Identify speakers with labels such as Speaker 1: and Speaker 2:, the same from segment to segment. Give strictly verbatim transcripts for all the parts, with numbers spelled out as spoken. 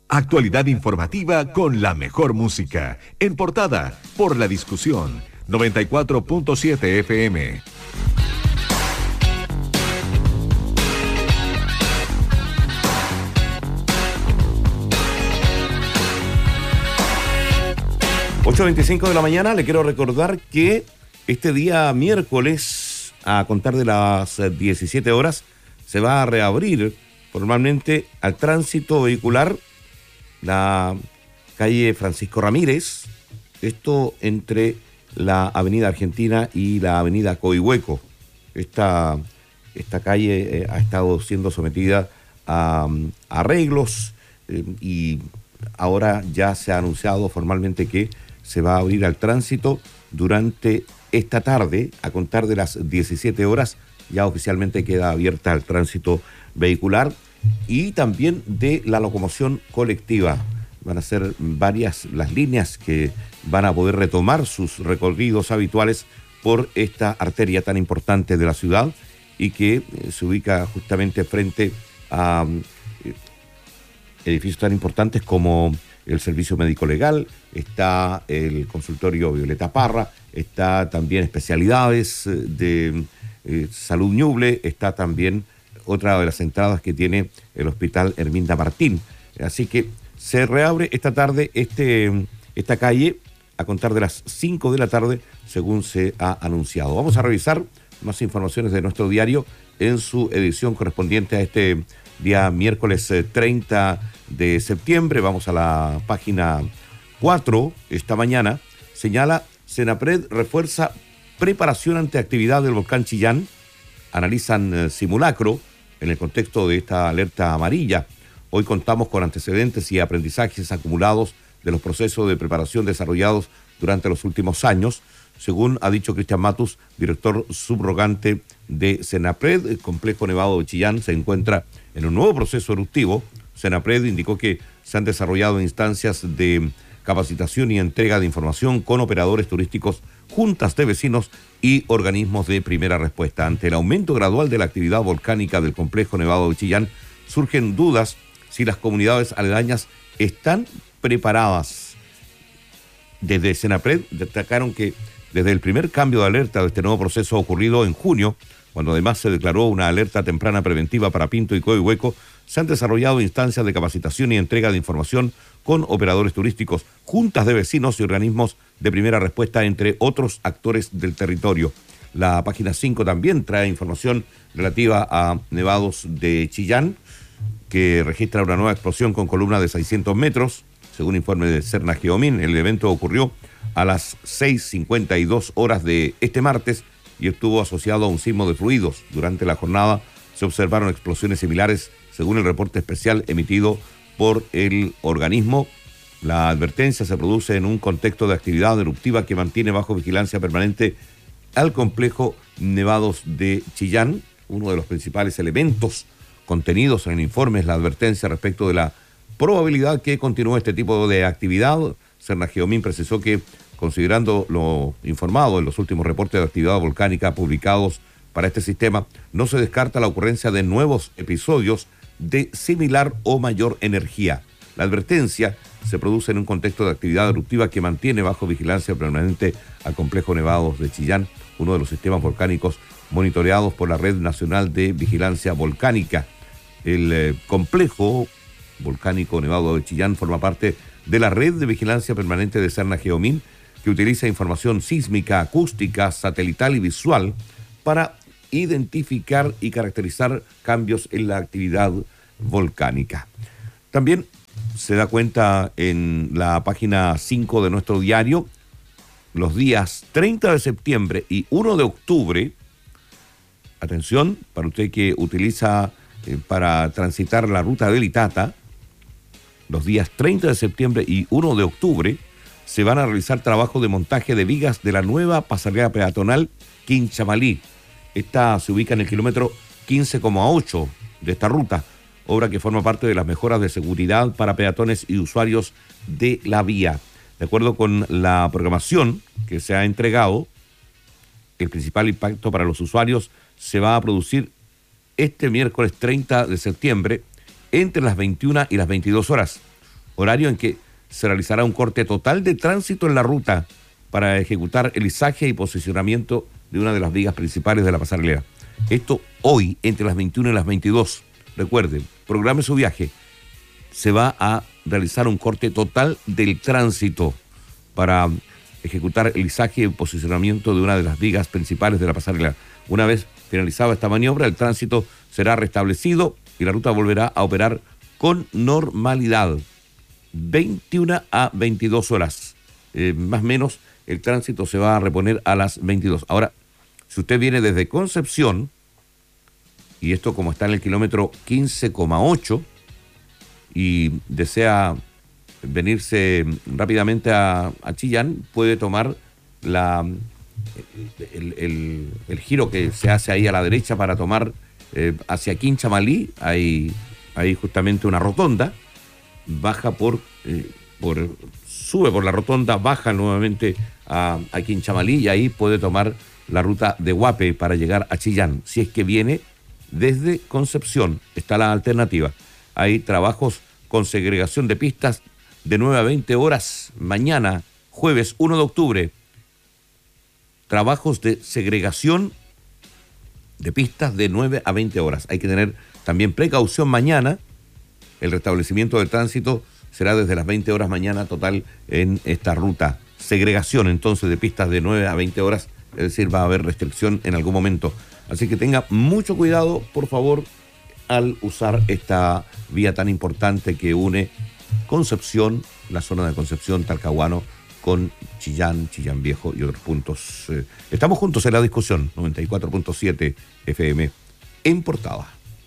Speaker 1: Actualidad informativa con la mejor música. En portada por La Discusión, noventa y cuatro punto siete F M.
Speaker 2: ocho veinticinco de la mañana, le quiero recordar que este día miércoles, a contar de las diecisiete horas, se va a reabrir formalmente al tránsito vehicular la calle Francisco Ramírez, esto entre la avenida Argentina y la avenida Coihueco. Esta, esta calle eh, ha estado siendo sometida a, a arreglos eh, y ahora ya se ha anunciado formalmente que se va a abrir al tránsito durante esta tarde, a contar de las diecisiete horas, ya oficialmente queda abierta al tránsito vehicular y también de la locomoción colectiva. Van a ser varias las líneas que van a poder retomar sus recorridos habituales por esta arteria tan importante de la ciudad y que eh, se ubica justamente frente a eh, edificios tan importantes como el Servicio Médico Legal, está el consultorio Violeta Parra, está también especialidades de eh, Salud Ñuble, está también otra de las entradas que tiene el Hospital Herminda Martín. Así que se reabre esta tarde este, esta calle a contar de las cinco de la tarde, según se ha anunciado. Vamos a revisar más informaciones de nuestro diario en su edición correspondiente a este día miércoles treinta de septiembre. Vamos a la página cuatro. Esta mañana señala: Senapred refuerza preparación ante actividad del volcán Chillán. Analizan eh, simulacro en el contexto de esta alerta amarilla. Hoy contamos con antecedentes y aprendizajes acumulados de los procesos de preparación desarrollados durante los últimos años, según ha dicho Cristian Matus, director subrogante de Senapred. El complejo nevado de Chillán se encuentra en un nuevo proceso eruptivo. Senapred indicó que se han desarrollado instancias de capacitación y entrega de información con operadores turísticos, juntas de vecinos y organismos de primera respuesta. Ante el aumento gradual de la actividad volcánica del complejo nevado de Chillán, surgen dudas si las comunidades aledañas están preparadas. Desde Senapred destacaron que desde el primer cambio de alerta de este nuevo proceso ocurrido en junio, cuando además se declaró una alerta temprana preventiva para Pinto y Coihueco, se han desarrollado instancias de capacitación y entrega de información con operadores turísticos, juntas de vecinos y organismos de primera respuesta, entre otros actores del territorio. La página cinco también trae información relativa a nevados de Chillán, que registra una nueva explosión con columna de seiscientos metros. Según informe de Serna Geomín, el evento ocurrió a las seis cincuenta y dos horas de este martes y estuvo asociado a un sismo de fluidos. Durante la jornada se observaron explosiones similares, según el reporte especial emitido por el organismo. La advertencia se produce en un contexto de actividad eruptiva que mantiene bajo vigilancia permanente al complejo Nevados de Chillán. Uno de los principales elementos contenidos en el informe es la advertencia respecto de la probabilidad que continúe este tipo de actividad. Serna Geomín precisó que, considerando lo informado en los últimos reportes de actividad volcánica publicados para este sistema, no se descarta la ocurrencia de nuevos episodios de similar o mayor energía. La advertencia se produce en un contexto de actividad eruptiva que mantiene bajo vigilancia permanente al complejo Nevados de Chillán, uno de los sistemas volcánicos monitoreados por la Red Nacional de Vigilancia Volcánica. El eh, complejo volcánico Nevado de Chillán forma parte de la Red de Vigilancia Permanente de Serna Geomín, que utiliza información sísmica, acústica, satelital y visual para identificar y caracterizar cambios en la actividad volcánica. También se da cuenta en la página cinco de nuestro diario, los días treinta de septiembre y uno de octubre, atención, para usted que utiliza eh, para transitar la ruta del Itata, los días treinta de septiembre y uno de octubre se van a realizar trabajos de montaje de vigas de la nueva pasarela peatonal Quinchamalí. Esta se ubica en el kilómetro quince coma ocho de esta ruta, obra que forma parte de las mejoras de seguridad para peatones y usuarios de la vía. De acuerdo con la programación que se ha entregado, el principal impacto para los usuarios se va a producir este miércoles treinta de septiembre entre las veintiuna y las veintidós horas. horario en que se realizará un corte total de tránsito en la ruta para ejecutar el izaje y posicionamiento de una de las vigas principales de la pasarela. Esto hoy, entre las veintiuna y las veintidós. Recuerden, programe su viaje. Se va a realizar un corte total del tránsito para ejecutar el izaje y posicionamiento de una de las vigas principales de la pasarela. Una vez finalizada esta maniobra, el tránsito será restablecido y la ruta volverá a operar con normalidad. veintiuna a veintidós horas. Eh, más o menos el tránsito se va a reponer a las veintidós. Ahora, si usted viene desde Concepción, y esto como está en el kilómetro quince coma ocho, y desea venirse rápidamente a, a Chillán, puede tomar la, el, el, el giro que se hace ahí a la derecha para tomar eh, hacia Quinchamalí. Hay, hay justamente una rotonda, baja por, eh, por, sube por la rotonda, baja nuevamente a, a Quinchamalí y ahí puede tomar la ruta de Huape para llegar a Chillán. Si es que viene desde Concepción, está la alternativa. Hay trabajos con segregación de pistas de nueve a veinte horas mañana, jueves uno de octubre. Trabajos de segregación de pistas de nueve a veinte horas. Hay que tener también precaución mañana. El restablecimiento del tránsito será desde las veinte horas mañana total en esta ruta. Segregación entonces de pistas de nueve a veinte horas, es decir, va a haber restricción en algún momento. Así que tenga mucho cuidado, por favor, al usar esta vía tan importante que une Concepción, la zona de Concepción, Talcahuano, con Chillán, Chillán Viejo y otros puntos. Eh, estamos juntos en la discusión, noventa y cuatro punto siete F M, en portada.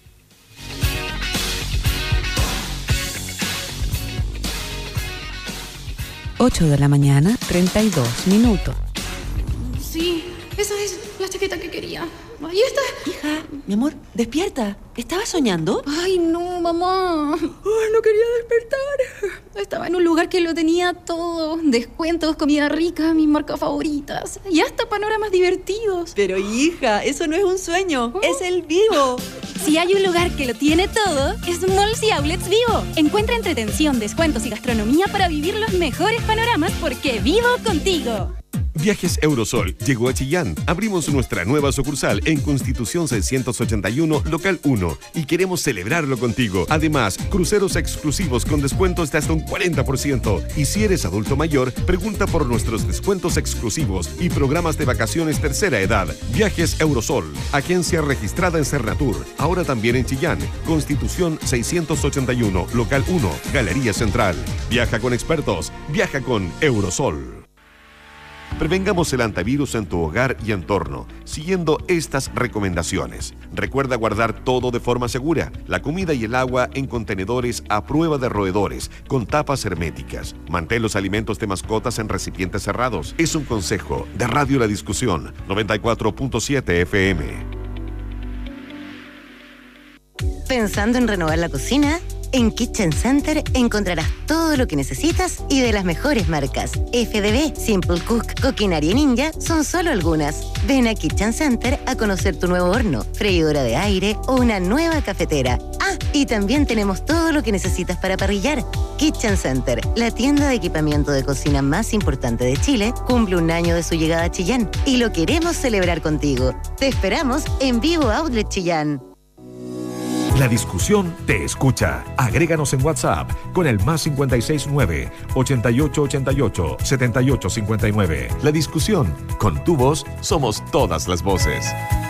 Speaker 3: ocho de la mañana, treinta y dos minutos.
Speaker 4: Sí, esa es la chaqueta que quería. Ahí está.
Speaker 3: Hija, mi amor, despierta. ¿Estabas soñando?
Speaker 4: Ay, no, mamá. Ay, no quería despertar. Estaba en un lugar que lo tenía todo. Descuentos, comida rica, mis marcas favoritas. Y hasta panoramas divertidos.
Speaker 3: Pero hija, eso no es un sueño. ¿Oh? Es el Vivo.
Speaker 4: Si hay un lugar que lo tiene todo, es Malls y Outlets Vivo. Encuentra entretención, descuentos y gastronomía para vivir los mejores panoramas porque vivo contigo.
Speaker 1: Viajes Eurosol llegó a Chillán. Abrimos nuestra nueva sucursal en Constitución seiscientos ochenta y uno, local uno, y queremos celebrarlo contigo. Además, cruceros exclusivos con descuentos de hasta un cuarenta por ciento. Y si eres adulto mayor, pregunta por nuestros descuentos exclusivos y programas de vacaciones tercera edad. Viajes Eurosol, agencia registrada en Cernatur, ahora también en Chillán. Constitución seiscientos ochenta y uno, local uno, Galería Central. Viaja con expertos, viaja con Eurosol. Prevengamos el antivirus en tu hogar y entorno, siguiendo estas recomendaciones. Recuerda guardar todo de forma segura, la comida y el agua en contenedores a prueba de roedores, con tapas herméticas. Mantén los alimentos de mascotas en recipientes cerrados. Es un consejo de Radio La Discusión, noventa y cuatro punto siete F M.
Speaker 5: ¿Pensando en renovar la cocina? En Kitchen Center encontrarás todo lo que necesitas y de las mejores marcas. F D B, Simple Cook, Coquinaria Ninja son solo algunas. Ven a Kitchen Center a conocer tu nuevo horno, freidora de aire o una nueva cafetera. Ah, y también tenemos todo lo que necesitas para parrillar. Kitchen Center, la tienda de equipamiento de cocina más importante de Chile, cumple un año de su llegada a Chillán y lo queremos celebrar contigo. Te esperamos en Vivo Outlet Chillán.
Speaker 1: La discusión te escucha. Agréganos en WhatsApp con el más cincuenta y seis nueve, ochenta y ocho ochenta y ocho, setenta y ocho cincuenta y nueve. La discusión, con tu voz somos todas las voces.